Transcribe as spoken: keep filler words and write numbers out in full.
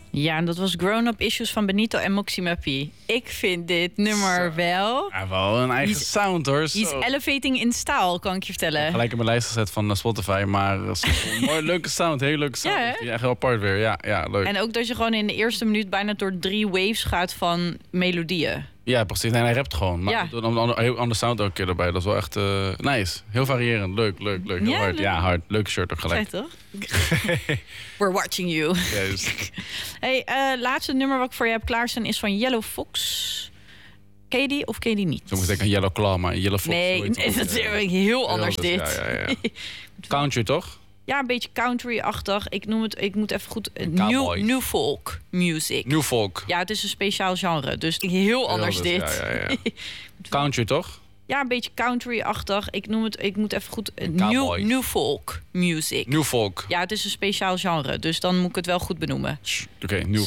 Ja, en dat was Grown Up Issues van Benito en Moxie Mappy. Ik vind dit nummer Zo. wel... Ja, wel een eigen He's- sound, hoor. Die is Zo. elevating in stijl, kan ik je vertellen. Gelijk in mijn lijst gezet van uh, Spotify, maar uh, mooi, leuke sound, hele leuke sound. Ja, hè? Die echt heel apart weer, ja, ja, leuk. En ook dat je gewoon in de eerste minuut bijna door drie waves gaat van melodieën. Ja, precies. En hij rapt gewoon. Maar Ja. doet een ander, heel ander sound ook een keer erbij. Dat is wel echt uh, nice. Heel variërend. Leuk, leuk, leuk. Heel Ja, hard. leuk. Ja, hard. Leuke shirt ook gelijk. Vet, toch? We're watching you. Juist. Hey, uh, laatste nummer wat ik voor je heb klaarstaan is van Yellow Fox. Ken je die of ken je die niet? Zo moest ik aan Yellow Claw, maar Yellow Fox. Nee, zoiets nee, ook, dat is ja. heel anders Heel dit. anders, Ja, ja, ja. Country, toch? Ja, een beetje country-achtig. Ik noem het, ik moet even goed... Een New, cowboy. new folk music. New folk. Ja, het is een speciaal genre, dus heel anders Heel dit. anders, Ja, ja, ja. Country, toch? Ja, een beetje country-achtig. Ik noem het, ik moet even goed... New, cowboy. new folk music. New folk. Ja, het is een speciaal genre, dus dan moet ik het wel goed benoemen. Oké, okay, new